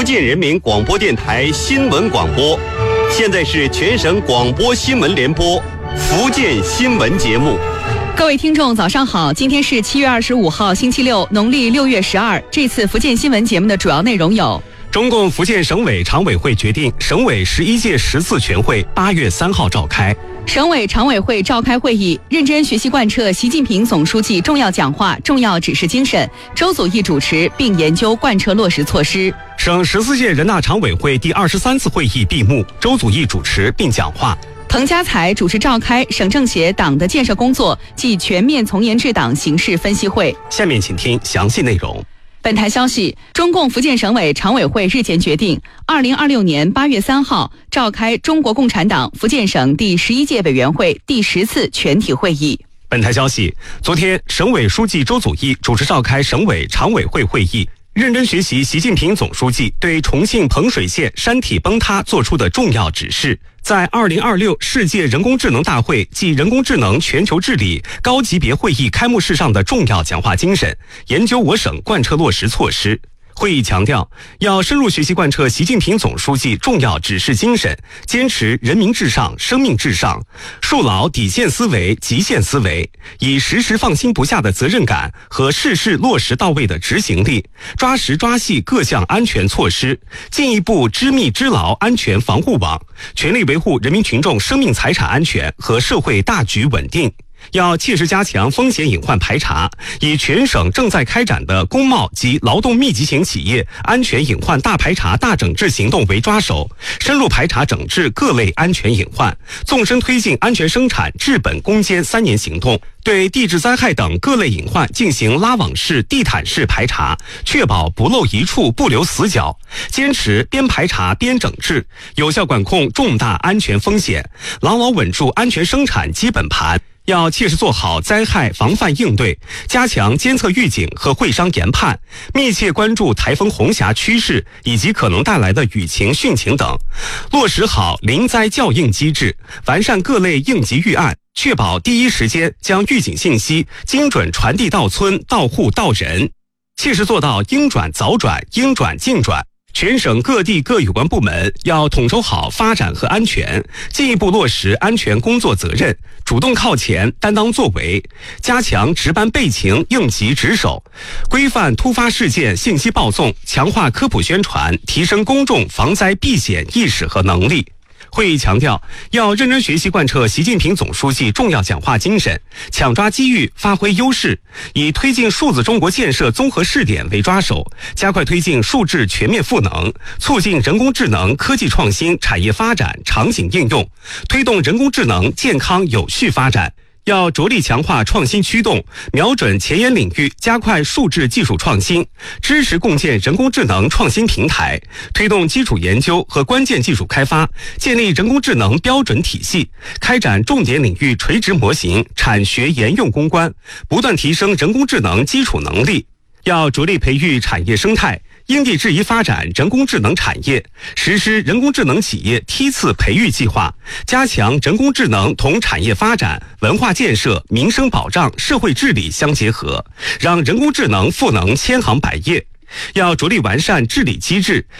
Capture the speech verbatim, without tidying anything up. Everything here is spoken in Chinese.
建人民广播电台新闻广播，现在是全省广播新闻联播福建新闻节目。 各位听众早上好，今天是七月二十五号星期六，农历六月十二。这次福建新闻节目的主要内容有： 中共福建省委常委会决定，省委十一届十次全会八月三号召开。 省委常委会召开会议，认真学习贯彻习近平总书记重要讲话、重要指示精神，周祖义主持并研究贯彻落实措施。 省十四届人大常委会第二十三次会议闭幕，周祖义主持并讲话。 滕家才主持召开省政协党的建设工作暨全面从严治党形势分析会。 下面请听详细内容。 本台消息，中共福建省委常委会日前决定，二零二六年八月三号召开中国共产党福建省第十一届委员会第十次全体会议。 本台消息，昨天省委书记周祖义主持召开省委常委会会议，认真学习习近平总书记对重庆彭水县山体崩塌作出的重要指示，在二零二六世界人工智能大会暨人工智能全球治理高级别会议开幕式上的重要讲话精神，研究我省贯彻落实措施。会议强调，要深入学习贯彻习近平总书记重要指示精神，坚持人民至上、生命至上，树牢底线思维、极限思维，以时时放心不下的责任感和事事落实到位的执行力，抓实抓细各项安全措施，进一步织密织牢安全防护网，全力维护人民群众生命财产安全和社会大局稳定。要切实加强风险隐患排查，以全省正在开展的工贸及劳动密集型企业安全隐患大排查大整治行动为抓手，深入排查整治各类安全隐患，纵深推进安全生产治本攻坚三年行动，对地质灾害等各类隐患进行拉网式、地毯式排查，确保不漏一处、不留死角，坚持边排查边整治，有效管控重大安全风险，牢牢稳住安全生产基本盘。要切实做好灾害防范应对，加强监测预警和会商研判，密切关注台风红霞趋势以及可能带来的雨情汛情等，落实好临灾校应机制，完善各类应急预案，确保第一时间将预警信息精准传递到村、到户、到人，切实做到应转早转、应转尽转。全省各地各有关部门要统筹好发展和安全，进一步落实安全工作责任，主动靠前担当作为，加强值班备勤应急值守，规范突发事件信息报送，强化科普宣传，提升公众防灾避险意识和能力。会议强调，要认真学习贯彻习近平总书记重要讲话精神，抢抓机遇，发挥优势，以推进数字中国建设综合试点为抓手，加快推进数智全面赋能，促进人工智能科技创新产业发展场景应用，推动人工智能健康有序发展。要着力强化创新驱动，瞄准前沿领域，加快数智技术创新，支持共建人工智能创新平台，推动基础研究和关键技术开发，建立人工智能标准体系，开展重点领域垂直模型产学研用攻关，不断提升人工智能基础能力。要着力培育产业生态，因地制宜发展人工智能产业，实施人工智能企业梯次培育计划，加强人工智能同产业发展、文化建设、民生保障、社会治理相结合，让人工智能赋能千行百业。要着力完善治理机制，